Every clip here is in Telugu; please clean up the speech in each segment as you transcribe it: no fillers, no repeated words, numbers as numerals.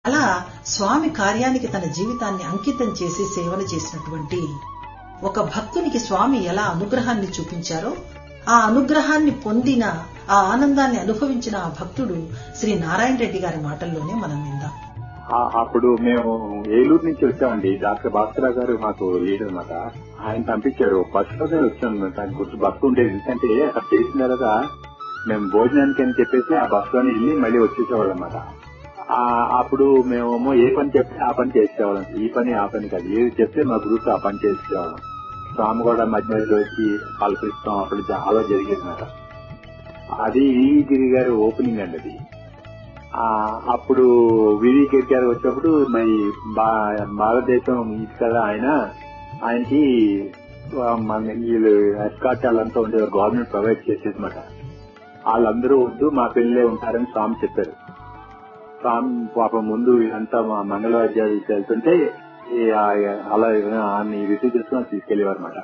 అలా స్వామి కార్యానికి తన జీవితాన్ని అంకితం చేసి సేవలు చేసినటువంటి ఒక భక్తునికి స్వామి ఎలా అనుగ్రహాన్ని చూపించారో ఆ అనుగ్రహాన్ని పొందిన ఆ ఆనందాన్ని అనుభవించిన ఆ భక్తుడు శ్రీ నారాయణ రెడ్డి గారి మాటల్లోనే మనం విందాం. అప్పుడు మేము ఏలూరు నుంచి వచ్చామండి. డాక్టర్ భాస్కరరావు గారు మాకు లీడర్ అనమాట. ఆయన పంపించారు. బస్సులోనే వచ్చాము. దాని గురించి బస్సు ఉండేది. ఎందుకంటే అక్కడ చేసిన తర్వాత మేము భోజనానికి అని చెప్పేసి ఆ బస్సులోనే వెళ్ళి మళ్ళీ వచ్చేసేవాళ్ళం అనమాట. అప్పుడు మేమేమో ఏ పని చెప్తే ఆ పని చేసేవాళ్ళం. ఈ పని ఆ పని కాదు, ఏది చెప్తే మా గ్రూప్ ఆ పని చేసేవాళ్ళం. స్వామి కూడా మధ్య మధ్యలో వచ్చి పలకరిస్తాం. అప్పుడు చాలా జరిగేది అనమాట. అది గిరి గారి ఓపెనింగ్ అండి. అది అప్పుడు వివి గిరి గారు వచ్చినప్పుడు మరి భారతదేశం ఇది కదా ఆయనకి వీళ్ళు ఎస్కాట్ వాళ్ళంతా ఉండేవారు. Government provide చేసేదన్నమాట. వాళ్ళందరూ వద్దు, మా పెళ్లిలే ఉంటారని స్వామి చెప్పారు. స్వామి పాపం ముందు ఇదంతా మా మంగళవాద్యాలు వెళ్తుంటే అలా ఆమె రిసీవ్ చేసుకుని తీసుకెళ్లేవారు అనమాట.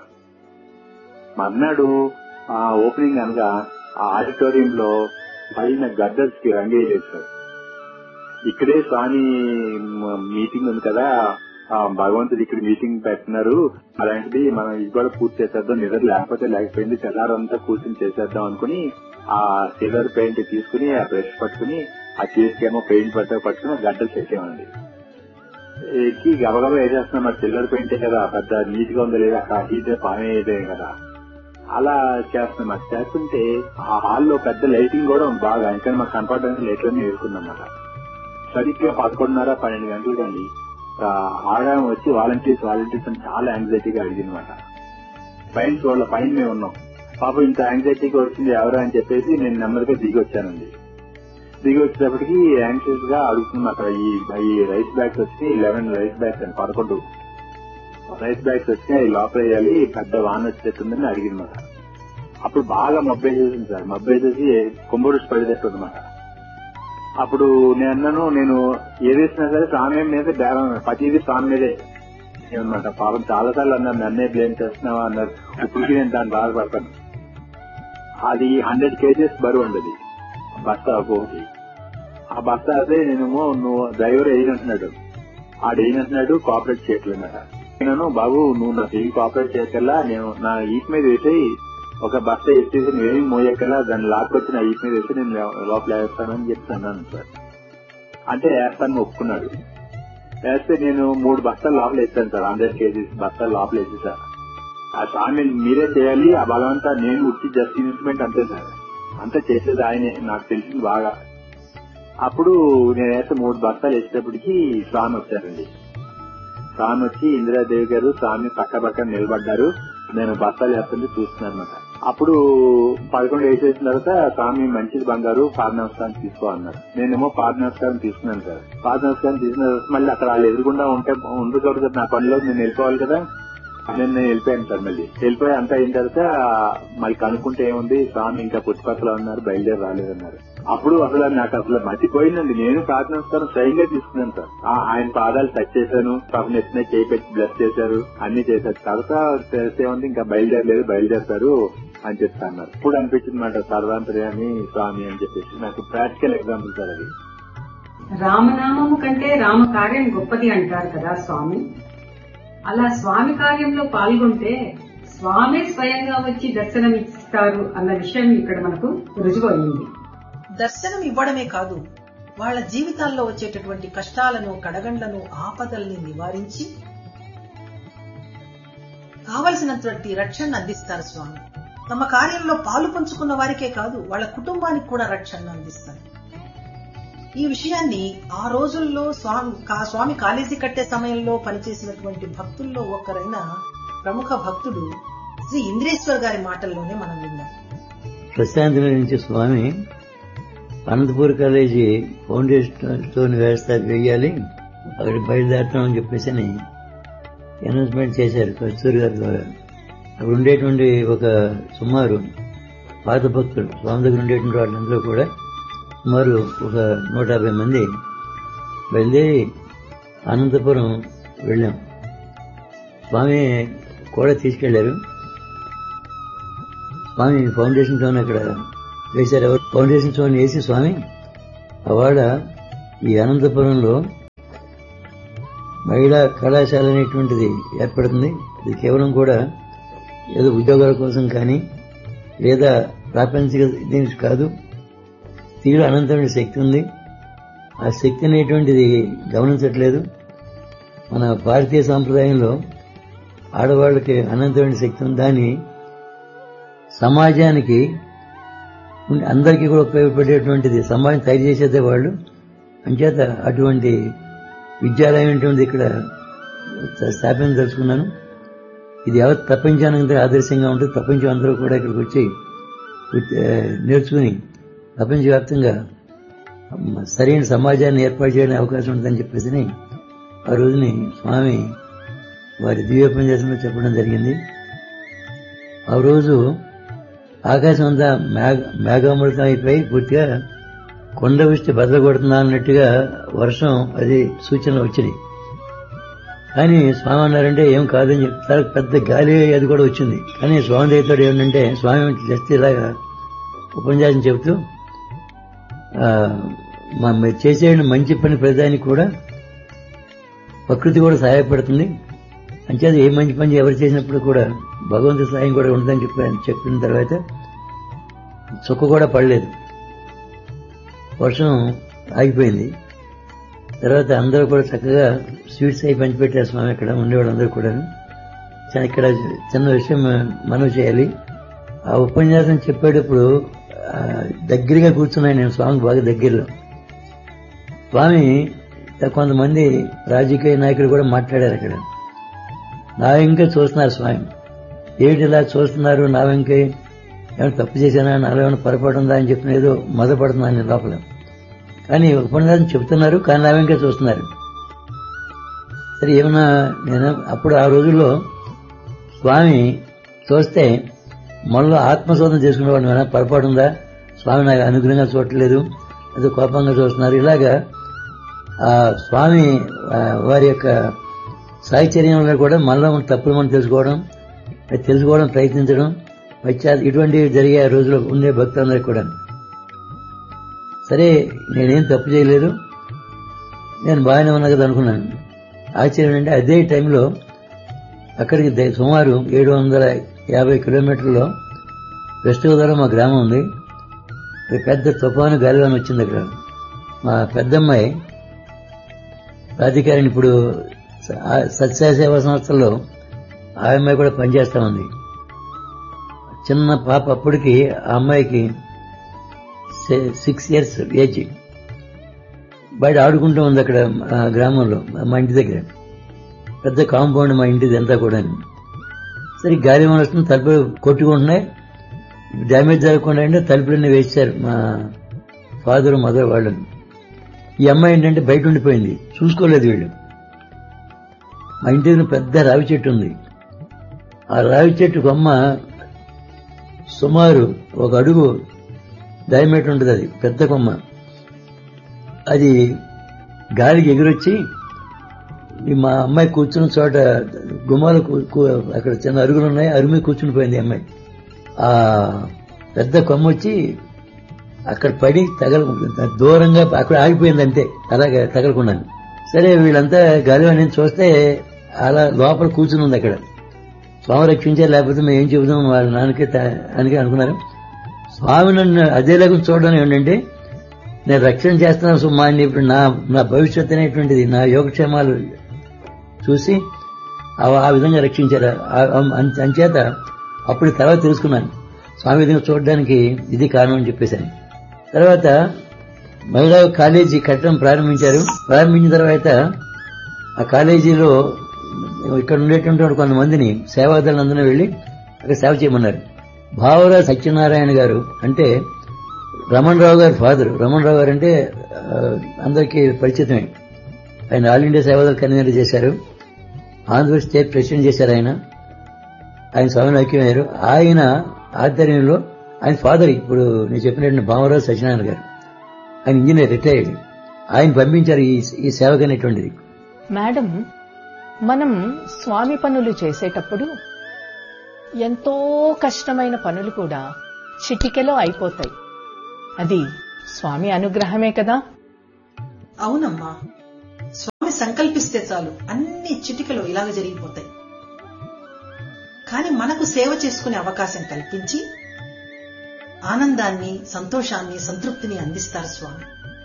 మర్నాడు ఆ ఓపెనింగ్ అనగా ఆ ఆడిటోరియంలో పైన గద్దర్స్ కి రంగే చేశారు. ఇక్కడే స్వామి మీటింగ్ ఉంది కదా, భగవంతుడు ఇక్కడ మీటింగ్ పెట్టినారు, అలాంటిది మనం ఇది కూడా పూర్తి చేసేద్దాం, నిద్ర లేకపోయింది, తెల్లారంతా కూర్చొని చేసేద్దాం అనుకుని ఆ సిల్వర్ పెయింట్ తీసుకుని ఆ బ్రష్ పట్టుకుని ఆ చేతికేమో పెయింట్ పట్టుకుని గడ్డలు చేసేవాడి. ఎక్కి గబగబా వేసేస్తున్నాం. మరి సిల్వర్ పెయింటే కదా, పెద్ద నీట్ గా ఉందో లేదా, అక్కడ హీటే పామే అయితే కదా, అలా చేస్తున్నాం. అది చేస్తుంటే ఆ హాల్లో పెద్ద లైటింగ్ కూడా బాగా ఇంకా మాకు కనపడడానికి లైట్లన్నీ వేసుకుందన్నమాట. సరిగ్గా 11:30-12 గంటలు కానీ ఆడాయం వచ్చి వాలంటీర్స్ అని చాలా యాంగ్జైటీగా అడిగిందన్నమాట. పైన మేము ఉన్నాం. పాపం ఇంత యాంగ్జైటీగా వచ్చింది ఎవరు అని చెప్పేసి నేను నెమ్మదిగా దిగి వచ్చానండి. దిగి వచ్చేటప్పటికి యాంగ్షియస్ గా అడుగుతున్నాం. అక్కడ ఈ రైస్ బ్యాగ్స్ వచ్చి 11 రైస్ బ్యాగ్స్ అని 11 రైస్ బ్యాగ్స్ వచ్చి అవి లోపల వేయాలి, పెద్ద వాన వచ్చేస్తుందని అడిగిందన్నమాట. అప్పుడు బాగా మబ్బేసేసింది సార్. మబ్బేసేసి కుంభరుషి పడినట్టు అనమాట. అప్పుడు నేను ఏదేసినా సరే స్వామి మీద బేరం, ప్రతిదీ స్వామి మీదే అనమాట. పాపం చాలా సార్లు అన్నారు, నన్నే బ్లేమ్ చేస్తున్నావా అన్నారు. ఇప్పటికీ నేను దాన్ని బాధపడతాను. అది 100 kgs బరువు ఉండదు బస్తా ఒకటి. ఆ బస్తా అయితే నేనేమో నువ్వు డ్రైవర్ వేయనంటున్నాడు, ఆడేయనంటున్నాడు, కోఆపరేట్ చేయట్లేదన్నమాట. నేను బాబు నువ్వు నాకు ఏం కోఆపరేట్ చేయకల్లా, నేను నా ఈట్ మీద వేసి ఒక బస్తా ఎత్తేసి నువ్వేమి మోయకల్లా దాన్ని లాక్కొచ్చి నా ఈట్ మీద వేసి నేను లోపల వేస్తానని చెప్తాను సార్. అంటే వేస్తాను ఒప్పుకున్నాడు. వేస్తే నేను 3 బస్తాలు లోపల వేస్తాను సార్. 100 kgs బస్తాలు లోపల వేసి సార్. ఆ స్వామి మీరే చేయాలి, ఆ బలవంతా నేను ఉట్టి జస్ట్ ఇన్స్ట్రుమెంట్ అంతే సార్. అంతా చేసేది ఆయనే, నాకు తెలిసింది బాగా. అప్పుడు నేను వేస్తే 3 బస్తాలు వేసేటప్పటికి స్వామి వచ్చారండి. స్వామి వచ్చి ఇందిరాదేవి గారు స్వామి పక్క నిలబడ్డారు. నేను బస్తాలు వేస్తుంటే చూస్తున్నాను అనమాట. అప్పుడు 11 వేసేసిన తర్వాత స్వామి మంచిది బంగారు పాద నమస్కారం తీసుకో అన్నారు. నేనేమో పాద నమస్కారం తీసుకున్నాను సార్. పాద నమస్కారం తీసుకున్న తర్వాత మళ్ళీ అక్కడ వాళ్ళు ఎదురుకుండా ఉండదు కదా, నా పనిలో నేను వెళ్ళిపోవాలి కదా, నేను వెళ్ళిపోయాను సార్. మళ్ళీ వెళ్ళిపోయి అంతా అయిన తర్వాత మళ్ళీ కనుక్కుంటే ఏముంది, స్వామి ఇంకా పుట్టుపక్కల ఉన్నారు, బయలుదేరి రాలేదన్నారు. అప్పుడు నాకు అసలు మర్చిపోయిందండి. నేను ప్రార్థనస్తాను స్వయంగా తీసుకున్నాను సార్. ఆయన పాదాలు టచ్ చేశాను, పాపం ఎత్తున చేయి పెట్టి బ్లెస్ చేశారు, అన్ని చేశారు. తర్వాత తెలిసే ఉంది ఇంకా బయలుదేరుతారు అని చెప్తా అన్నారు. ఇప్పుడు అనిపించింది మాట సర్వాంతర్యామి స్వామి అని చెప్పేసి. నాకు ప్రాక్టికల్ ఎగ్జాంపుల్ సార్ అది. రామనామము కంటే రామ కార్యం గొప్పది అంటారు కదా స్వామి. అలా స్వామి కార్యంలో పాల్గొంటే స్వామి స్వయంగా వచ్చి దర్శనం ఇస్తారు అన్న విషయం ఇక్కడ మనకు రుజువు అయింది. దర్శనం ఇవ్వడమే కాదు, వాళ్ల జీవితాల్లో వచ్చేటటువంటి కష్టాలను, కడగండ్లను, ఆపదల్ని నివారించి కావలసినటువంటి రక్షణ అందిస్తారు స్వామి. తమ కార్యంలో పాలు పంచుకున్న వారికే కాదు, వాళ్ల కుటుంబానికి కూడా రక్షణ అందిస్తారు. ఈ విషయాన్ని ఆ రోజుల్లో స్వామి కాలేజీ కట్టే సమయంలో పనిచేసినటువంటి భక్తుల్లో ఒకరైన ప్రముఖ భక్తుడు శ్రీ ఇంద్రేశ్వర్ గారి మాటల్లోనే మనం విన్నాం. ప్రశాంతి నుంచి స్వామి అనంతపూర్ కాలేజీ ఫౌండేషన్ స్టోన్ వేయాలి, అక్కడికి బయలుదేరుతామని చెప్పేసి అనౌన్స్మెంట్ చేశారు కస్తూరి గారి ద్వారా. అక్కడ ఉండేటువంటి ఒక సుమారు పాత భక్తులు స్వామి దగ్గర ఉండేటువంటి వాళ్ళందరూ కూడా సుమారు ఒక 150 మంది బయలుదేరి అనంతపురం వెళ్ళాం. స్వామి కూడా తీసుకెళ్లారు. స్వామి ఫౌండేషన్ స్టోన్ అక్కడ వేశారు. ఫౌండేషన్ స్టోన్ వేసి స్వామి అవాడ ఈ అనంతపురంలో మహిళా కళాశాల అనేటువంటిది ఏర్పడుతుంది. ఇది కేవలం కూడా ఏదో ఉద్యోగాల కోసం కానీ లేదా ప్రాపంచిక దీనికి కాదు. స్త్రీలో అనంతమైన శక్తి ఉంది. ఆ శక్తి అనేటువంటిది గమనించట్లేదు. మన భారతీయ సాంప్రదాయంలో ఆడవాళ్ళకి అనంతమైన శక్తి ఉంది. దాన్ని సమాజానికి అందరికీ కూడా ఉపయోగపడేటువంటిది సమాజం తయారు చేసేదే వాళ్ళు. అంచేత అటువంటి విద్యాలయం అనేటువంటిది ఇక్కడ స్థాపించదలుచుకున్నాను. ఇది యావత్ ప్రపంచానికి ఆదర్శంగా ఉంటుంది. ప్రపంచం అందరూ కూడా ఇక్కడికి వచ్చి నేర్చుకుని ప్రపంచవ్యాప్తంగా సరైన సమాజాన్ని ఏర్పాటు చేయడానికి అవకాశం ఉంటుందని చెప్పేసి ఆ రోజుని స్వామి వారి దివ్యోపన్యాసంలో చెప్పడం జరిగింది. ఆ రోజు ఆకాశం అంతా మేఘామృతం అయిపోయి పూర్తిగా కొండ వృష్టి బదలగొడుతున్నా అన్నట్టుగా వర్షం అది సూచనలు వచ్చినాయి. కానీ స్వామి అన్నారంటే ఏం కాదని చెప్తారు. పెద్ద గాలి అది కూడా వచ్చింది. కానీ స్వామి దగ్గర ఏమిటంటే స్వామి జస్ట్ ఇలాగా ఉపన్యాసం చెబుతూ మీరు చేసే మంచి పని ప్రతిదానికి కూడా ప్రకృతి కూడా సహాయపడుతుంది. అంచేది ఏ మంచి పని ఎవరు చేసినప్పుడు కూడా భగవంతుడి సహాయం కూడా ఉంటుందని చెప్పిన తర్వాత చుక్క కూడా పడలేదు. వర్షం ఆగిపోయింది. తర్వాత అందరూ కూడా చక్కగా స్వీట్స్ అయి పంచిపెట్టారు స్వామి. అక్కడ ఉండేవాళ్ళందరూ కూడా. ఇక్కడ చిన్న విషయం మనవి చేయాలి. ఆ ఉపన్యాసం చెప్పేటప్పుడు దగ్గరగా కూర్చున్నాను నేను, స్వామికి బాగా దగ్గరలో. స్వామి కొంతమంది రాజకీయ నాయకులు కూడా మాట్లాడారు అక్కడ. నా వెంకే చూస్తున్నారు స్వామి. ఏమిటి ఇలా చూస్తున్నారు? నా వెంకే ఏమైనా తప్పు చేశానా, నాలో ఏమైనా పొరపాటు ఉందా అని చెప్పిన ఏదో మొదపడుతున్నాను నేను లోపల. కానీ ఉపన్యాసం చెప్తున్నారు, కానీ నా వెంకే చూస్తున్నారు. సరే ఏమన్నా నేను అప్పుడు ఆ రోజుల్లో స్వామి చూస్తే మనలో ఆత్మశోధన చేసుకునేవాడు. ఏమైనా పొరపాటు ఉందా, స్వామి నాకు అనుగ్రహంగా చూడట్లేదు, అది కోపంగా చూస్తున్నారు. ఇలాగా ఆ స్వామి వారి యొక్క సాహచర్యంలో కూడా మనలో తప్పులు మనం తెలుసుకోవడం ప్రయత్నించడం ఇటువంటివి జరిగే ఆ రోజులో ఉండే భక్తులందరికీ కూడా. సరే నేనేం తప్పు చేయలేదు, నేను బాగానే ఉన్నా కదా అనుకున్నాను. ఆశ్చర్యం అంటే అదే టైంలో అక్కడికి సుమారు 750 కిలోమీటర్లో వెస్ట్ గోదావరిలో మా గ్రామం ఉంది. పెద్ద తుఫాను గాలివాన వచ్చింది. అక్కడ మా పెద్దమ్మాయి ప్రాధికారిని ఇప్పుడు సత్యసేవా సంస్థల్లో ఆ అమ్మాయి కూడా పనిచేస్తా ఉంది. చిన్న పాప అప్పటికి ఆ అమ్మాయికి 6 years ఏజ్. బయట ఆడుకుంటూ ఉంది అక్కడ గ్రామంలో మా ఇంటి దగ్గర. పెద్ద కాంపౌండ్ మా ఇంటిది అంతా కూడా. సరే గాలి వస్తుంది, తలుపులు కొట్టుకుంటున్నాయి. డ్యామేజ్ జరగకుండా అంటే తలుపులన్నీ వేశారు మా ఫాదర్ మదర్ వాళ్ళని. ఈ అమ్మాయి ఏంటంటే బయట ఉండిపోయింది, చూసుకోలేదు వీళ్ళు. మా ఇంటి దగ్గర పెద్ద రావి చెట్టు ఉంది. ఆ రావి చెట్టు కొమ్మ సుమారు 1 అడుగు డయామీటర్ ఉంటుంది. అది పెద్ద కొమ్మ. అది గాలికి ఎగురొచ్చి మా అమ్మాయి కూర్చున్న చోట గుమ్మాలు అక్కడ చిన్న అరుగులు ఉన్నాయి, అరుగు మీద కూర్చుని పోయింది అమ్మాయి. ఆ పెద్ద కొమ్మ వచ్చి అక్కడ పడి దూరంగా అక్కడ ఆగిపోయింది అంతే, అలాగే తగలకున్నాను. సరే వీళ్ళంతా గాలిలో నేను చూస్తే అలా లోపల కూర్చుని ఉంది అక్కడ. స్వామి రక్షించారు, లేకపోతే మేము ఏం చెబుతాం వాళ్ళ నాన్నకే అని అనుకున్నారు. స్వామి నన్ను అదేలాగా చూడడం ఏంటంటే నేను రక్షణ చేస్తున్నాను సుమా అని ఇప్పుడు నా భవిష్యత్తు అనేటువంటిది నా యోగక్షేమాలు చూసి ఆ విధంగా రక్షించారు. అంచేత అప్పుడు తర్వాత తెలుసుకున్నాను స్వామి విధంగా చూడడానికి ఇది కారణం అని చెప్పేశాను. తర్వాత మహిళా కాలేజీ కట్టడం ప్రారంభించారు. ప్రారంభించిన తర్వాత ఆ కాలేజీలో ఇక్కడ ఉండేటువంటి కొంతమందిని సేవాదళందరూ వెళ్లి అక్కడ సేవ చేయమన్నారు. భావరాజు సత్యనారాయణ గారు అంటే రమణరావు గారి ఫాదర్. రమణరావు గారు అంటే అందరికీ పరిచితమే. ఆయన ఆల్ ఇండియా సేవాదళ కన్వీనర్ చేశారు, ఆంధ్రప్రదేశ్ స్టేట్ ప్రెసిడెంట్ చేశారు. ఆయన స్వామిని ఐక్యమయ్యారు. ఆయన ఆధ్వర్యంలో ఆయన ఫాదర్ ఇప్పుడు నేను చెప్పినట్టు భావరాజు సత్యనారాయణ గారు, ఆయన ఇంజనీర్, రిటైర్డ్. ఆయన పంపించారు ఈ సేవకు అనేటువంటిది. మేడం, మనం స్వామి పనులు చేసేటప్పుడు ఎంతో కష్టమైన పనులు కూడా చిటికెలో అయిపోతాయి. అది స్వామి అనుగ్రహమే కదా. అవునమ్మా, స్వామి సంకల్పిస్తే చాలు అన్ని చిటికలు ఇలాగ జరిగిపోతాయి. కానీ మనకు సేవ చేసుకునే అవకాశం కల్పించి ఆనందాన్ని, సంతోషాన్ని, సంతృప్తిని అందిస్తారు స్వామి.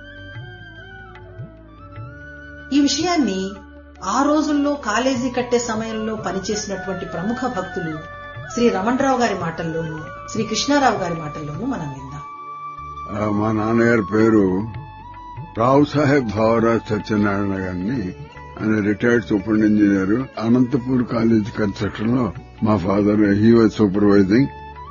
ఈ విషయాన్ని ఆ రోజుల్లో కాలేజీ కట్టే సమయంలో పనిచేసినటువంటి ప్రముఖ భక్తులు శ్రీ రమణరావు గారి మాటల్లోనూ, శ్రీ కృష్ణారావు గారి మాటల్లోనూ మనం విందాం. మా నాన్నగారి పేరు రావు సాహెబ్ భావరాజ్ సత్యనారాయణ గారిని. ఆయన retired super engineer. Anantapur college construction లో మా father he was supervising.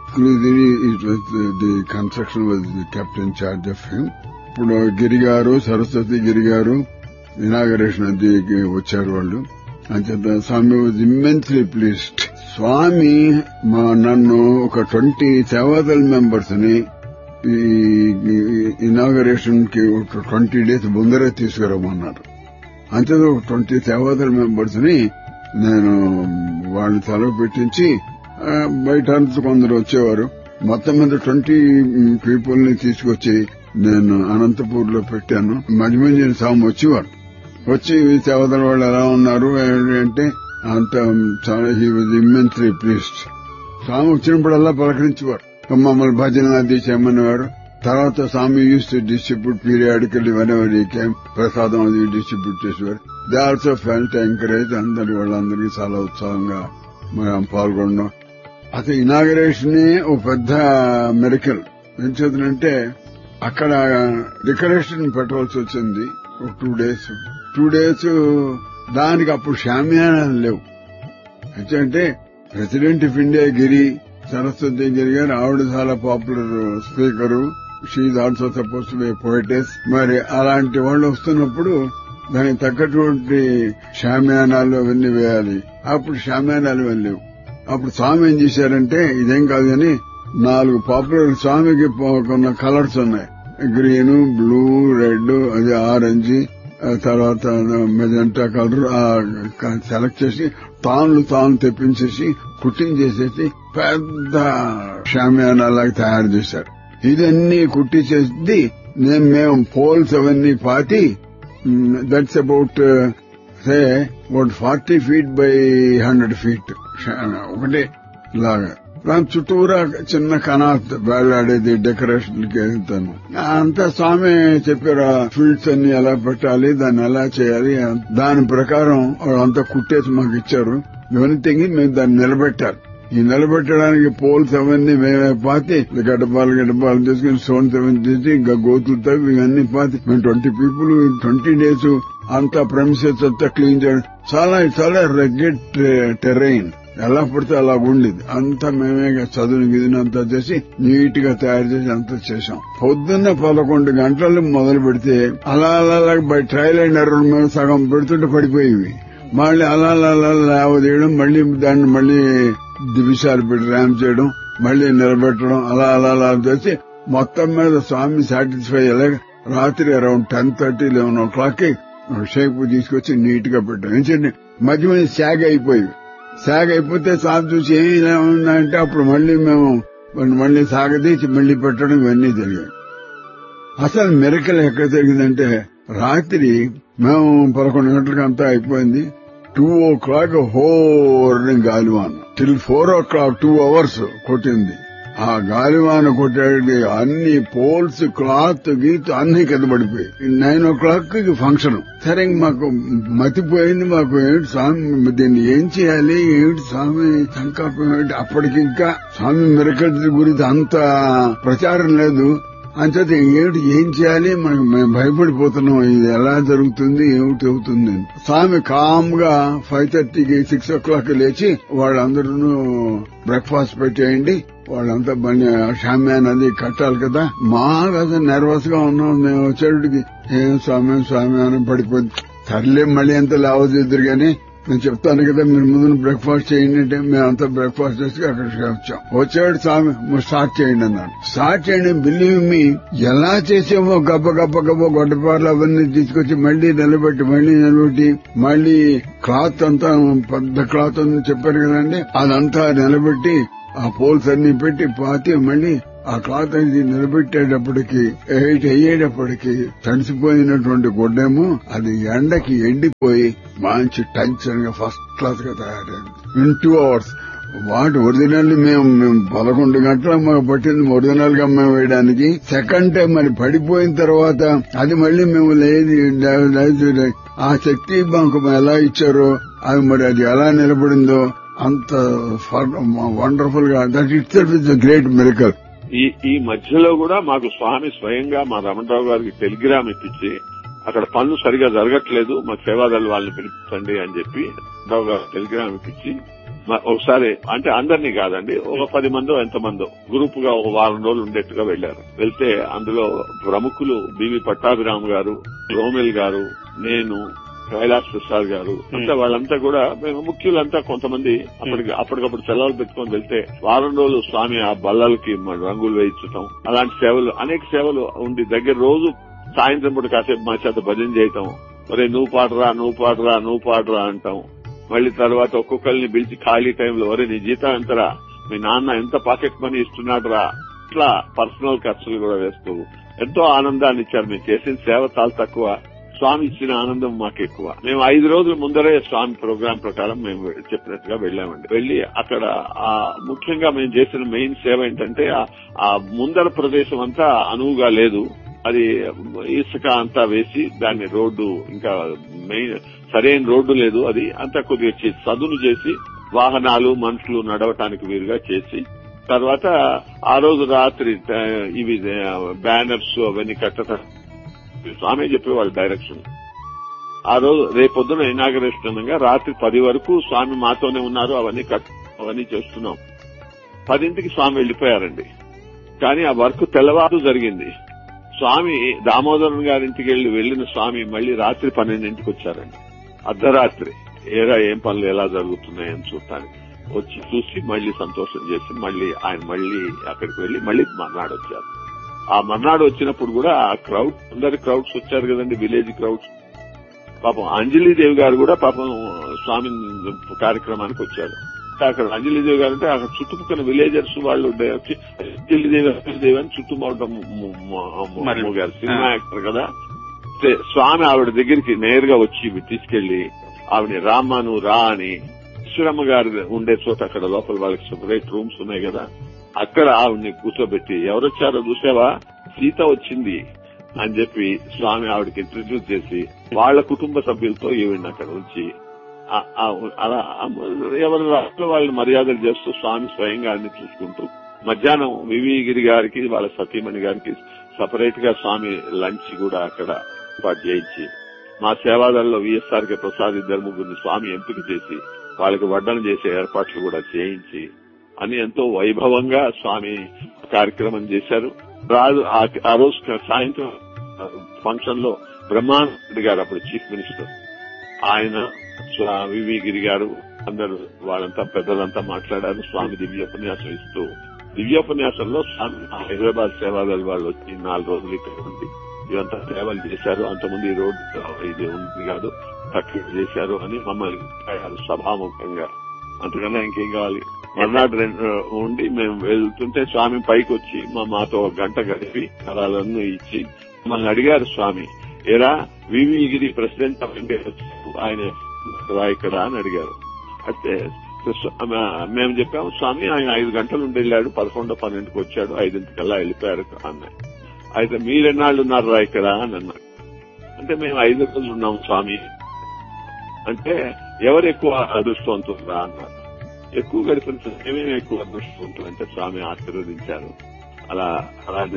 The construction was kept in charge of him. ఇప్పుడు గిరి గారు, సరస్వతి గిరి గారు ఇనాగరేషన్ అది వచ్చారు వాళ్ళు. అంచేత స్వామి వాజ్ ఇమ్మెన్స్లీ ప్లీజ్డ్. స్వామి నన్ను ఒక 20 సేవాదళ మెంబర్స్ ని ఈ ఇనాగరేషన్ కి 20 days ముందరే తీసుకురమ్మన్నారు. అంతే ఒక 20 సేవాదళ మెంబర్స్ ని నేను వాళ్ళు సెలవు పెట్టించి బయట కొందరు వచ్చేవారు. మొత్తం మీద 20 పీపుల్ ని తీసుకొచ్చి నేను అనంతపూర్ లో పెట్టాను. మధ్య స్వామి వచ్చేవారు. వచ్చి సేవాదళ వాళ్ళు ఎలా ఉన్నారు అంటే అంత చాలా హీ వాజ్ ఇమ్మెన్స్లీ ప్లీజ్డ్. స్వామి వచ్చినప్పుడల్లా పలకరించేవారు. మమ్మల్ని భజన అది చేయమనేవారు. తర్వాత స్వామి use to distribute periodical whenever he came, ప్రసాదం అది డిస్ట్రిబ్యూట్ చేసేవారు. They also felt encourage. వాళ్ళందరికీ చాలా ఉత్సాహంగా మనం పాల్గొన్నాం. అసలు ఇనాగరేషన్ ఒక పెద్ద మెరికల్. ఏం చేద్దంటే అక్కడ డెకరేషన్ పెట్టవలసి వచ్చింది. 2 days దానికి అప్పుడు షామియానాలు లేవు. అంటే ప్రెసిడెంట్ ఆఫ్ ఇండియా గిరి, సరస్వతి గిరి గారు, ఆవిడ చాలా popular speaker. She also suppose to be పోయిటెస్. మరి అలాంటి వాళ్ళు వస్తున్నప్పుడు దానికి తగ్గటువంటి షామియానాలు అవన్నీ వేయాలి. అప్పుడు షామియానాలు వెళ్ళలేవు. అప్పుడు స్వామి ఏం చేశారంటే ఇదేం కాదు కానీ 4 పాపులర్ స్వామికి కొన్న కలర్స్ ఉన్నాయి. గ్రీన్, బ్లూ, రెడ్, అది ఆరెంజ్, తర్వాత మెజెంటా కలర్ సెలెక్ట్ చేసి తాను తెప్పించేసి కుట్టించేసేసి పెద్ద షామియానాలాగా తయారు చేశారు. ఇదన్నీ కుట్టించేసి మేము పోల్స్ అవన్నీ పాతి, that's about 40 feet by 100 feet ఒకటే లాగా. దాని చుట్టూరా చిన్న కనాత్ వేలాడేది డెకరేషన్ కి వెళ్తాను. అంతా స్వామి చెప్పారు ఫీల్డ్స్ అన్ని ఎలా పెట్టాలి, దాన్ని ఎలా చేయాలి. దాని ప్రకారం వాళ్ళంతా కుట్టేసి మాకు ఇచ్చారు. ఇవన్నీ మేము దాన్ని నిలబెట్టారు. ఈ నిలబెట్టడానికి పోల్స్ అవన్నీ మేమే పాతి గడ్డపాలు తీసుకుని స్టోన్స్ అవన్నీ తీసి ఇంకా గోతులతో ఇవన్నీ పాతి మేము 20 people 20 days అంతా ప్రెమిసెస్ అంతా క్లీన్ చేయడం. చాలా రెగ్యుడ్ టెరైన్. ఎలా పడితే అలా ఉండేది. అంతా మేమే చదువుని గిదినంతా చేసి నీట్ గా తయారు చేసి అంతా చేశాం. పొద్దున్న 11 గంటలు మొదలు పెడితే అలా బై ట్రయల్ అండ్ ఎర్రర్ మేము సగం పెడుతుంటే పడిపోయేవి. మళ్ళీ అలా లేవదీయడం, మళ్ళీ దాన్ని మళ్ళీ దివిషాలు పెట్టి ర్యాంప్ చేయడం, మళ్ళీ నిలబెట్టడం, అలా చేసి మొత్తం మీద స్వామి సాటిస్ఫై అయ్యేలాగా రాత్రి అరౌండ్ 10:30, 11 o'clock షేప్ తీసుకొచ్చి నీట్ గా పెట్టాం. ఏంటంటే మధ్య శాగ్ అయిపోతే స్వామి చూసి ఏమి ఇలా ఉందంటే అప్పుడు మళ్ళీ సాగదీసి మళ్ళీ పెట్టడం ఇవన్నీ జరిగాయి. అసలు మిరకల్ ఎక్కడ జరిగిందంటే రాత్రి మేము 11 గంటలకు అంతా అయిపోయింది. 2 o'clock హోర్ని గాలివాన టిల్ 4 o'clock 2 hours కొట్టింది. ఆ గాలివాన కొట్టేది అన్ని పోల్స్, క్లాత్, గీత్ అన్ని కింద పడిపోయి 9 o'clock ఫంక్షన్. సరే మాకు మతిపోయింది. మాకు ఏమిటి స్వామి దీన్ని ఏం చేయాలి, ఏమిటి స్వామి సంకల్పం ఏమిటి. అప్పటికింకా స్వామి మిరకల్స్ గురించి అంత ప్రచారం లేదు. అంచేత ఏం చేయాలి, మేము భయపడిపోతున్నాం. ఇది ఎలా జరుగుతుంది, ఏమిటి అవుతుంది. స్వామి కామ్ గా 5:30కి 6 o'clock లేచి వాళ్ళందరూ బ్రేక్ఫాస్ట్ పెట్టేయండి, వాళ్ళంతా షామ్యాన్ అది కట్టాలి కదా. మాకు అసలు నర్వస్ గా ఉన్నాం. మేము వచ్చేటికి ఏం స్వామి అని పడిపోయింది. సర్లే మళ్ళీ ఎంత లావదిద్దరు గాని నేను చెప్తాను కదా మీరు ముందు బ్రేక్ఫాస్ట్ చేయండి అంటే మేమంతా బ్రేక్ఫాస్ట్ చేసి అక్కడికి వచ్చాం. వచ్చాడు స్వామి స్టార్ట్ చేయండి అన్నాడు. స్టార్ట్ చేయండి. బిలీవ్ మీ ఎలా చేసామో గబ్బ గొడ్డపార్లు అవన్నీ తీసుకొచ్చి మళ్ళీ నిలబెట్టి మళ్ళీ క్లాత్ అంతా పెద్ద క్లాత్ అని చెప్పారు కదండి, అదంతా నిలబెట్టి ఆ పోల్స్ అన్ని పెట్టి పాతి మళ్ళీ ఆ క్లాత్ ఇది నిలబెట్టేటప్పటికి 8 అయ్యేటప్పటికి తడిసిపోయినటువంటి గుడ్డేమో అది ఎండకి ఎండిపోయి మంచి టెన్షన్ గా ఫస్ట్ క్లాస్ గా తయారైంది. In 2 hours. వాటి ఒరిజినల్ మేము 11 గంటల మాకు పట్టింది ఒరిజినల్ గా మేము వేయడానికి. సెకండ్ టైం మరి పడిపోయిన తర్వాత అది మళ్ళీ మేము లేదు ఆ శక్తి మాకు ఎలా ఇచ్చారో అది మరి అది ఎలా నిలబడిందో అంత వండర్ఫుల్ గా that it self is a great miracle. ఈ మధ్యలో కూడా మాకు స్వామి స్వయంగా మా రమణరావు గారికి టెలిగ్రామ్ ఇప్పించి అక్కడ పనులు సరిగా జరగట్లేదు, మా సేవాదళ వాళ్ళని పిలిపించండి అని చెప్పి రావు గారు టెలిగ్రామ్ ఇప్పించి ఒకసారి అంటే అందరినీ కాదండి ఒక 10 మందో ఎంతమందో గ్రూప్ గా ఒక వారం రోజులు ఉండేట్టుగా వెళ్లారు. వెళ్తే అందులో ప్రముఖులు బివి పట్టాభిరామ్ గారు, రోమిల్ గారు, నేను, కైలాస్ ప్రసాద్ గారు, అంటే వాళ్ళంతా కూడా మేము ముఖ్యులంతా కొంతమంది అప్పటికప్పుడు సెలవులు పెట్టుకొని వెళ్తే వారం రోజులు స్వామి ఆ బల్లలకి రంగులు వేయించటం అలాంటి సేవలు అనేక సేవలు ఉండి దగ్గర రోజు సాయంత్రం పూట కాసేపు మా చేత భజన చేయటం, ఒరే నువ్వు పాడరా అంటాం. మళ్లీ తర్వాత ఒక్కొక్కరిని పిలిచి ఖాళీ టైంలో ఒరే నీ జీతం ఎంతరా, మీ నాన్న ఎంత పాకెట్ మనీ ఇస్తున్నాడు రా, ఇట్లా పర్సనల్ ఖర్చులు కూడా వేస్తూ ఎంతో ఆనందాన్ని ఇచ్చారు. మేము చేసిన సేవ చాలా తక్కువ, స్వామి ఇచ్చిన ఆనందం మాకు ఎక్కువ. మేము 5 రోజుల ముందరే స్వామి ప్రోగ్రాం ప్రకారం మేము చెప్పినట్టుగా వెళ్లామండి. వెళ్లి అక్కడ ముఖ్యంగా మేము చేసిన మెయిన్ సేవ ఏంటంటే ఆ ముందర ప్రదేశం అంతా అనువుగా లేదు, అది ఇసుక అంతా వేసి దాన్ని రోడ్డు ఇంకా మెయిన్ సరైన రోడ్డు లేదు, అది అంతా కొద్దిగా చదును చేసి వాహనాలు మనుషులు నడవటానికి వీలుగా చేసి తర్వాత ఆ రోజు రాత్రి ఇవి బ్యానర్స్ అవన్నీ కట్టడం స్వామి చెప్పేవాళ్ళు డైరెక్షన్. ఆ రోజు రేపొద్దున ఇనాగరేషన్ అనగా రాత్రి 10 వరకు స్వామి మాతోనే ఉన్నారు, అవన్నీ చేస్తున్నాం. 10ంటికి స్వామి వెళ్లిపోయారండి. కానీ ఆ వర్క్ తెల్లవారు జరిగింది. స్వామి దామోదరన్ గారింటికి వెళ్లిన స్వామి మళ్లీ రాత్రి 12ంటికి వచ్చారండి. అర్ధరాత్రి ఏం పనులు ఎలా జరుగుతున్నాయని చూడటానికి వచ్చి చూసి మళ్లీ సంతోషం చేసి ఆయన మళ్లీ అక్కడికి వెళ్లి మళ్లీ మర్నాడు వచ్చారు. ఆ మర్నాడు వచ్చినప్పుడు కూడా ఆ అందరి క్రౌడ్స్ వచ్చారు కదండి, విలేజ్ క్రౌడ్స్. పాపం అంజలీదేవి గారు కూడా పాపం స్వామి కార్యక్రమానికి వచ్చారు. అక్కడ అంజలీదేవి గారు అంటే అక్కడ చుట్టుపక్కల విలేజర్స్ వాళ్ళు వచ్చి అంజలీదేవి అని చుట్టుముట్టడం గారు సినిమా యాక్టర్ కదా, స్వామి ఆవిడ దగ్గరికి నేరుగా వచ్చి తీసుకెళ్లి ఆవిడ రామ్మ నువ్వు రా అని ఈశ్వరమ్మ గారు ఉండే చోట అక్కడ లోపల వాళ్ళకి సెపరేట్ రూమ్స్ ఉన్నాయి కదా, అక్కడ ఆవిడ్ని కూర్చోబెట్టి ఎవరొచ్చారో చూసావా, సీత వచ్చింది అని చెప్పి స్వామి ఆవిడకి ఇంట్రడ్యూస్ చేసి వాళ్ల కుటుంబ సభ్యులతో ఈవిడ్ని అక్కడ ఉంచి అలా ఎవరి రాష్ట్రంలో వాళ్ళని మర్యాదలు చేస్తూ స్వామి స్వయంగా అన్ని చూసుకుంటూ మధ్యాహ్నం వివిగిరి గారికి వాళ్ళ సతీమణి గారికి సపరేట్ గా స్వామి లంచ్ కూడా అక్కడ ఏర్పాటు చేయించి మా సేవాదళలో విఎస్ఆర్కే ప్రసాద్ 2-3 స్వామి ఎంపిక చేసి వాళ్ళకి వడ్డన చేసే ఏర్పాట్లు కూడా చేయించి అని ఎంతో వైభవంగా స్వామి కార్యక్రమం చేశారు. ఆ రోజు సాయంత్రం ఫంక్షన్ లో బ్రహ్మానంద గారు అప్పుడు చీఫ్ మినిస్టర్, ఆయన వివిగిరి గారు అందరూ వాళ్ళంతా పెద్దలంతా మాట్లాడారు. స్వామి దివ్యోపన్యాసం ఇస్తూ దివ్యోపన్యాసంలో స్వామి హైదరాబాద్ సేవాదళ వాళ్ళు వచ్చి 4 రోజులు ఇక్కడ ఉండి ఇదంతా సేవలు చేశారు. అంతకుముందు ఈ రోడ్డు ఇది ఉంది కాదు తక్కువ చేశారు అని మమ్మల్ని సభాముఖంగా, అంతకన్నా ఇంకేం కావాలి. మర్నాడు ఉండి మేము వెళ్తుంటే స్వామి పైకి వచ్చి మాతో 1 గంట గడిపి కళాలన్నీ ఇచ్చి మమ్మల్ని అడిగారు స్వామి, ఏరా వివిగిరి ప్రెసిడెంట్ ఆఫ్ ఇండియా ఆయన ఇక్కడ అని అడిగారు. అయితే మేము చెప్పాము స్వామి ఆయన 5 గంటలు ఉండి వెళ్ళాడు, 11-12కి వచ్చాడు, 5ంటికల్లా వెళ్ళిపోయారు అన్నారు. అయితే మీరెన్నాళ్ళు ఉన్నారా ఇక్కడ అని అన్నారు. అంటే మేము 5 రోజులు ఉన్నాం స్వామి అంటే ఎవరు ఎక్కువ అదృష్టవంతురా అన్నారు. ఎక్కువ గడిపిన మేమేమి ఎక్కువ అదృష్టవంతులు అంటే స్వామి ఆశీర్వదించారు. అలాంటి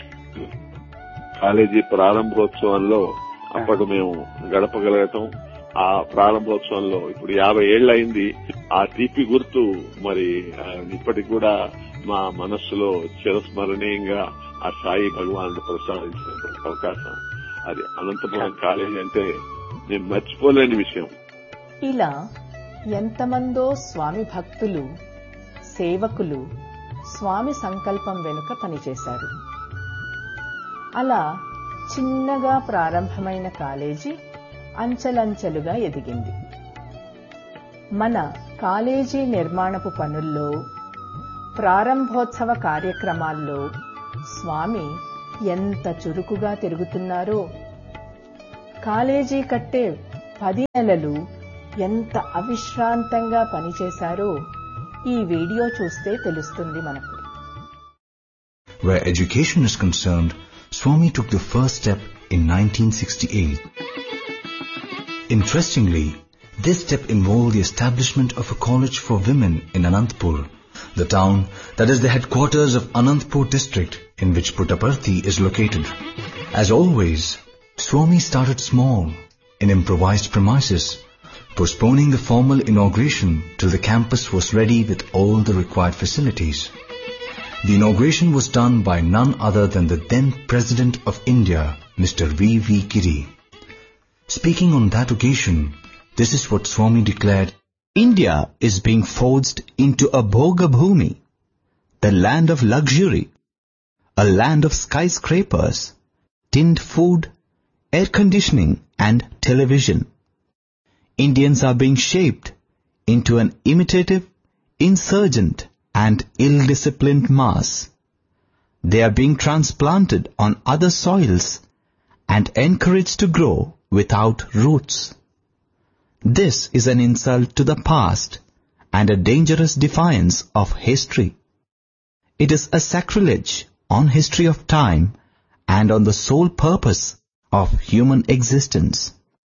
కాలేజీ ప్రారంభోత్సవంలో అప్పటి మేము గడపగలగటం, ఆ ప్రారంభోత్సవంలో ఇప్పుడు 50 ఏళ్లు అయింది. ఆ తీపి గుర్తు మరి ఇప్పటికి కూడా మా మనస్సులో చిరస్మరణీయంగా ఆ సాయి భగవానుడు ప్రసాదించిన అవకాశం. అది అనంతపురం కాలేజీ అంటే నేను మర్చిపోలేని విషయం. ఇలా ఎంతమందో స్వామి భక్తులు సేవకులు స్వామి సంకల్పం వెనుక పనిచేశారు. అలా చిన్నగా ప్రారంభమైన కాలేజీ అంచెలంచెలుగా ఎదిగింది. మన కాలేజీ నిర్మాణపు పనుల్లో ప్రారంభోత్సవ కార్యక్రమాల్లో స్వామి ఎంత చురుకుగా తిరుగుతున్నారో, కాలేజీ కట్టే 10 నెలలు ఎంత అవిశ్రాంతంగా పనిచేశారో ఈ వీడియో చూస్తే తెలుస్తుంది మనకు. Where education is concerned, Swami took the first step in 1968. Interestingly, this step involved the establishment of a college for women in Anantapur, the town that is the headquarters of Anantapur district in which Puttaparthi is located. As always, Swami started small in improvised premises, postponing the formal inauguration till the campus was ready with all the required facilities. The inauguration was done by none other than the then President of India, Mr. V.V. Giri. Speaking on that occasion, this is what Swami declared: India is being forged into a Bhoga Bhumi, the land of luxury, a land of skyscrapers, tinned food, air conditioning and television. Indians are being shaped into an imitative, insurgent and ill-disciplined mass. They are being transplanted on other soils and encouraged to grow without roots. This is an insult to the past and a dangerous defiance of history. It is a sacrilege on history of time and on the sole purpose of human existence.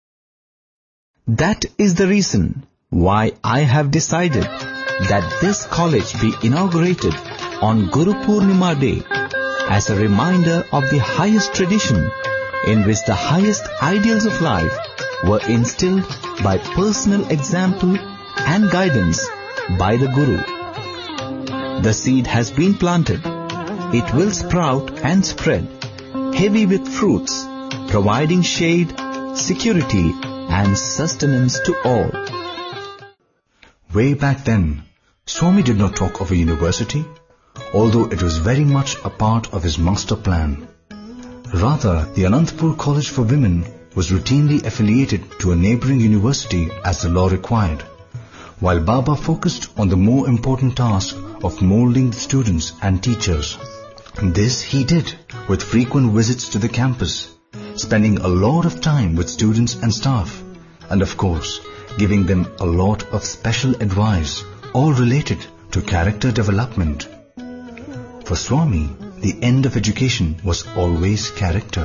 That is the reason why I have decided that this college be inaugurated on Guru Purnima Day as a reminder of the highest tradition in which the highest ideals of life were instilled by personal example and guidance by the Guru. The seed has been planted. It will sprout and spread, heavy with fruits, providing shade, security and sustenance to all. Way back then, Swami did not talk of a university, although it was very much a part of his master plan. Rather, the Anantapur College for Women was routinely affiliated to a neighbouring university as the law required, while Baba focused on the more important task of moulding the students and teachers. This he did with frequent visits to the campus, spending a lot of time with students and staff, and of course, giving them a lot of special advice, all related to character development. For Swami, the end of education was always character.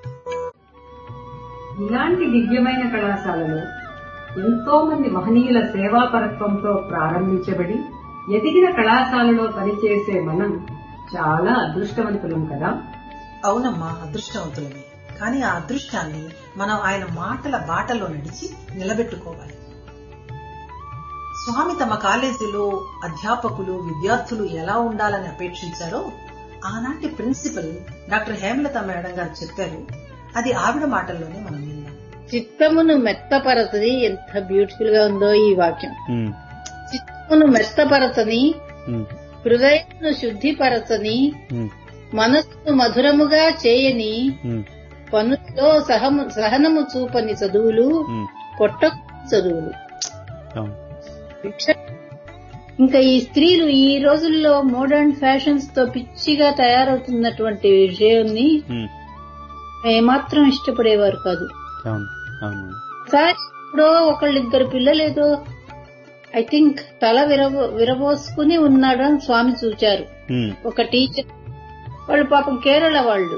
ఇలాంటి దివ్యమైన కళాశాలలో ఎంతో మంది మహనీయుల సేవాపరత్వంతో ప్రారంభించబడి ఎదిగిన కళాశాలలో పనిచేసే మనం చాలా అదృష్టవంతులం కదా. అవునమ్మా, అదృష్టవంతులమే. కానీ ఆ అదృష్టాన్ని మనం ఆయన మాటల బాటలో నడిచి నిలబెట్టుకోవాలి. స్వామి తమ కాలేజీలో అధ్యాపకులు, విద్యార్థులు ఎలా ఉండాలని అపేక్షించారో ఆనాటి ప్రిన్సిపల్ డాక్టర్ హేమలత మేడం గారు చెప్పారు. అది ఆవిడ మాటల్లోనే మనం విన్నాం. చిత్తమును మెత్తపరచని, ఎంత బ్యూటిఫుల్ గా ఉందో ఈ వాక్యం. చిత్తమును మెత్తపరచని, హృదయమును శుద్ధిపరచని, మనస్సును మధురముగా చేయని, పనుల్లో సహనము చూపని చదువులు పొట్ట చదువులు. ఇంకా ఈ స్త్రీలు ఈ రోజుల్లో మోడర్న్ ఫ్యాషన్స్ తో పిచ్చిగా తయారవుతున్నటువంటి విషయాన్ని ఏమాత్రం ఇష్టపడేవారు కాదు. ఇప్పుడు ఒకళ్ళిద్దరు పిల్లలేదో ఐ థింక్ తల విరబోసుకుని ఉన్నాడు అని స్వామి చూచారు. ఒక టీచర్ వాళ్ళు పాపం కేరళ వాళ్ళు,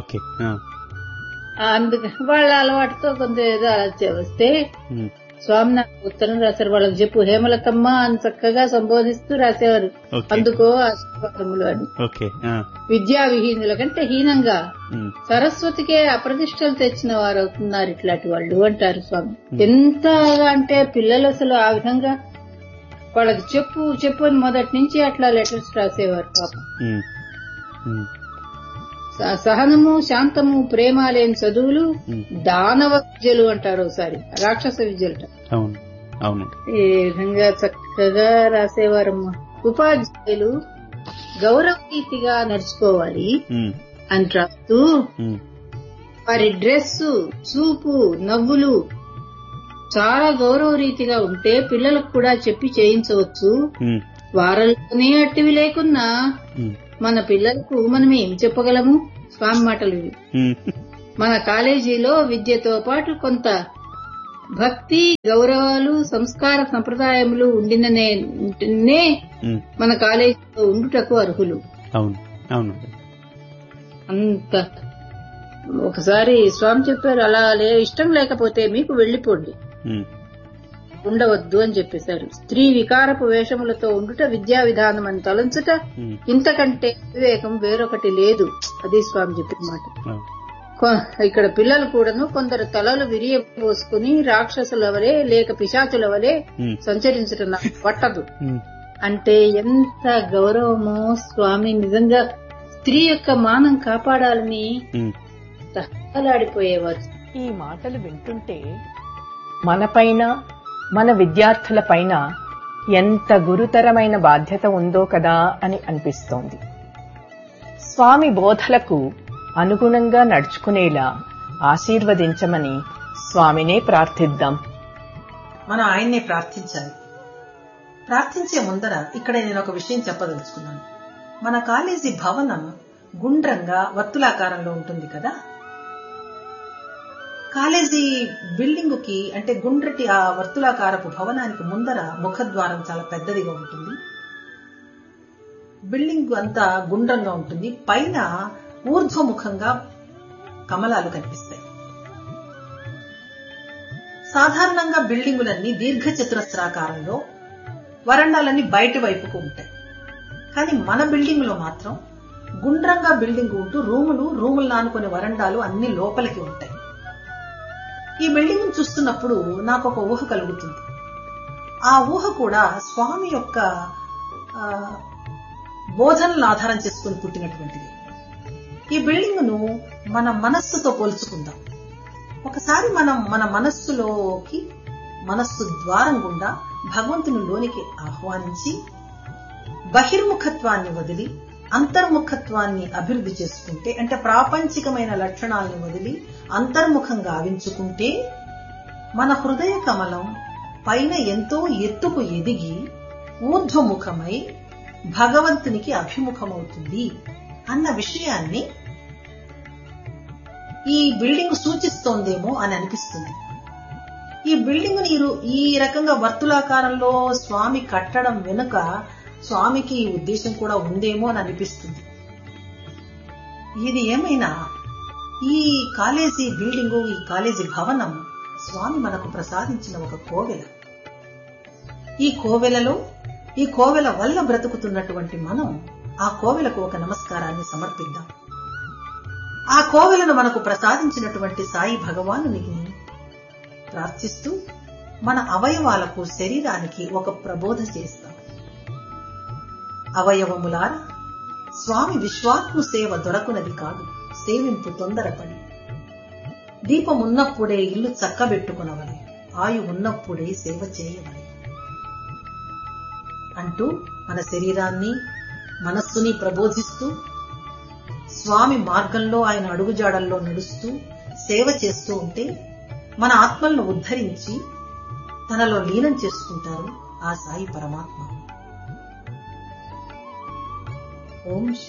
అందుకే వాళ్ళ అలవాటుతో కొంత ఏదో అలా వస్తే స్వామి నాకు ఉత్తరం రాశారు. వాళ్ళకి చెప్పు హేమలతమ్మ అని చక్కగా సంబోధిస్తూ రాసేవారు. అందుకో ఆశీర్వాదములు అని. విద్యా విహీనుల కంటే హీనంగా సరస్వతికే అప్రతిష్టలు తెచ్చిన వారు అవుతున్నారు ఇట్లాంటి వాళ్ళు అంటారు స్వామి. ఎంతగా అంటే పిల్లలు అసలు ఆ విధంగా వాళ్ళకి చెప్పు చెప్పు అని మొదటి నుంచి అట్లా లెటర్స్ రాసేవారు పాపం. సహనము, శాంతము, ప్రేమ లేని చదువులు దానవ విద్యలు అంటారు, ఒకసారి రాక్షస విద్యలు. ఈ విధంగా చక్కగా రాసేవారమ్మా. ఉపాధ్యాయులు గౌరవరీతిగా నడుచుకోవాలి అని రాస్తూ వారి డ్రెస్సు, చూపు, నవ్వులు చాలా గౌరవ రీతిగా ఉంటే పిల్లలకు కూడా చెప్పి చేయించవచ్చు. వారంలోనే అట్టివి లేకున్నా మన పిల్లలకు మనం ఏం చెప్పగలము? స్వామి మాటలు ఇవి. మన కాలేజీలో విద్యతో పాటు కొంత భక్తి, గౌరవాలు, సంస్కార సంప్రదాయములు ఉండిననే మన కాలేజీలో ఉండుటకు అర్హులు. అంత ఒకసారి స్వామి చెప్పారు, అలా ఇష్టం లేకపోతే మీకు వెళ్లిపోండి, ఉండవద్దు అని చెప్పేశారు. స్త్రీ వికారపు వేషములతో ఉండుట విద్యా విధానం అని తలంచుట ఇంతకంటే వివేకం వేరొకటి లేదు. అది స్వామి చెప్పిన మాట. ఇక్కడ పిల్లలు కూడాను కొందరు తలలు విరియబోసుకుని రాక్షసుల వలె లేక పిశాచుల వలె సంచరించడం నాకు పట్టదు అంటే ఎంత గౌరవమో స్వామి. నిజంగా స్త్రీ యొక్క మానం కాపాడాలని తహలాడిపోయేవారు. ఈ మాటలు వింటుంటే మనపైన, మన విద్యార్థులపైన ఎంత గురుతరమైన బాధ్యత ఉందో కదా అని అనిపిస్తోంది. స్వామి బోధలకు అనుగుణంగా నడుచుకునేలా ఆశీర్వదించమని స్వామినే ప్రార్థిద్దాం. మనం ఆయన్నే ప్రార్థించాలి. ప్రార్థించే ముందర ఇక్కడ నేను ఒక విషయం చెప్పదలుచుకున్నాను. మన కాలేజీ భవనం గుండ్రంగా వర్తులాకారంలో ఉంటుంది కదా. కాలేజీ బిల్డింగ్ కి అంటే గుండ్రటి ఆ వర్తులాకారపు భవనానికి ముందర ముఖద్వారం చాలా పెద్దదిగా ఉంటుంది. బిల్డింగ్ అంతా గుండ్రంగా ఉంటుంది. పైన ఊర్ధ్వముఖంగా కమలాలు కనిపిస్తాయి. సాధారణంగా బిల్డింగులన్నీ దీర్ఘచతురస్రాకారంలో, వరండాలన్నీ బయట వైపుకు ఉంటాయి. కానీ మన బిల్డింగ్ లో మాత్రం గుండ్రంగా బిల్డింగ్ ఉంటూ రూములు నానుకునే వరండాలు అన్ని లోపలికి ఉంటాయి. ఈ బిల్డింగ్ చూస్తున్నప్పుడు నాకు ఒక ఊహ కలుగుతుంది. ఆ ఊహ కూడా స్వామి యొక్క బోధనలను ఆధారం చేసుకుని పుట్టినటువంటిది. ఈ బిల్డింగ్ ను మన మనస్సుతో పోల్చుకుందాం. ఒకసారి మనం మన మనస్సు ద్వారం గుండా భగవంతుని లోనికి ఆహ్వానించి బహిర్ముఖత్వాన్ని వదిలి అంతర్ముఖత్వాన్ని అభివృద్ధి చేసుకుంటే, అంటే ప్రాపంచికమైన లక్షణాలను వదిలి అంతర్ముఖంగా ఆవించుకుంటే మన హృదయ కమలం పైన ఎంతో ఎత్తుకు ఎదిగి ఊర్ధ్వముఖమై భగవంతునికి అభిముఖమవుతుంది అన్న విషయాన్ని ఈ బిల్డింగ్ సూచిస్తోందేమో అని అనిపిస్తుంది. ఈ బిల్డింగ్ నీరు ఈ రకంగా వర్తులాకారంలో స్వామి కట్టడం వెనుక స్వామికి ఈ ఉద్దేశం కూడా ఉందేమో అని అనిపిస్తుంది. ఇది ఏమైనా ఈ కాలేజీ బిల్డింగు, ఈ కాలేజీ భవనం స్వామి మనకు ప్రసాదించిన ఒక కోవెల. ఈ కోవెల వల్ల బ్రతుకుతున్నటువంటి మనం ఆ కోవెలకు ఒక నమస్కారాన్ని సమర్పిద్దాం. ఆ కోవెలను మనకు ప్రసాదించినటువంటి సాయి భగవానునికి ప్రార్థిస్తూ మన అవయవాలకు, శరీరానికి ఒక ప్రబోధ చేస్తాం. అవయవములారా, స్వామి విశ్వాత్మ సేవ దొరకునది కాదు, సేవింపు తొందరపడి. దీపం ఉన్నప్పుడే ఇల్లు చక్కబెట్టుకునవలే, ఆయు ఉన్నప్పుడే సేవ చేయవలే అంటూ మన శరీరాన్ని, మనస్సుని ప్రబోధిస్తూ స్వామి మార్గంలో, ఆయన అడుగుజాడల్లో నడుస్తూ సేవ చేస్తూ ఉంటే మన ఆత్మలను ఉద్ధరించి తనలో లీనం చేసుకుంటారు ఆ సాయి పరమాత్మ. ఓం